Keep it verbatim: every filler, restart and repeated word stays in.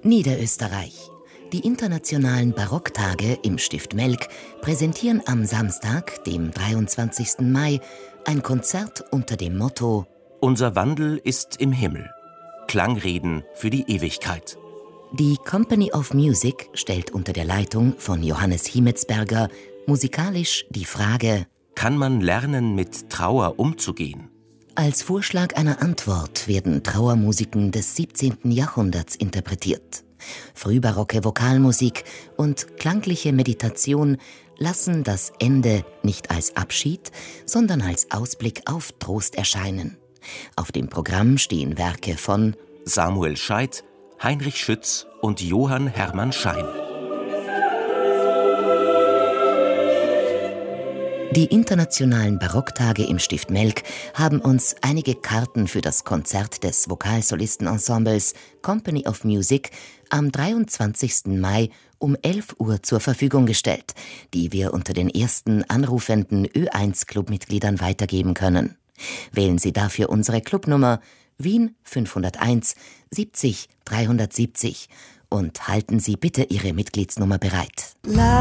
Niederösterreich. Die internationalen Barocktage im Stift Melk präsentieren am Samstag, dem dreiundzwanzigsten Mai, ein Konzert unter dem Motto Unser Wandel ist im Himmel. Klangreden für die Ewigkeit. Die Company of Music stellt unter der Leitung von Johannes Hiemetsberger musikalisch die Frage: Kann man lernen, mit Trauer umzugehen? Als Vorschlag einer Antwort werden Trauermusiken des siebzehnten Jahrhunderts interpretiert. Frühbarocke Vokalmusik und klangliche Meditation lassen das Ende nicht als Abschied, sondern als Ausblick auf Trost erscheinen. Auf dem Programm stehen Werke von Samuel Scheidt, Heinrich Schütz und Johann Hermann Schein. Die internationalen Barocktage im Stift Melk haben uns einige Karten für das Konzert des Vokalsolistenensembles Company of Music am dreiundzwanzigsten Mai um elf Uhr zur Verfügung gestellt, die wir unter den ersten anrufenden Ö eins Clubmitgliedern weitergeben können. Wählen Sie dafür unsere Clubnummer Wien fünfhunderteins siebzig dreihundertsiebzig und halten Sie bitte Ihre Mitgliedsnummer bereit.